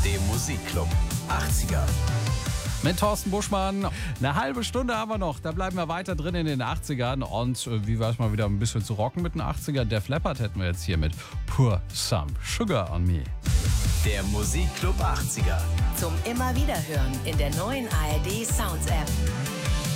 dem Musikclub 80er. Mit Thorsten Buschmann. Eine halbe Stunde haben wir noch. Da bleiben wir weiter drin in den 80ern. Und wie war es mal wieder ein bisschen zu rocken mit den 80ern? Def Leppard hätten wir jetzt hier mit Pour Some Sugar on Me. Der Musikclub 80er. Zum immer wieder hören in der neuen ARD Sounds App.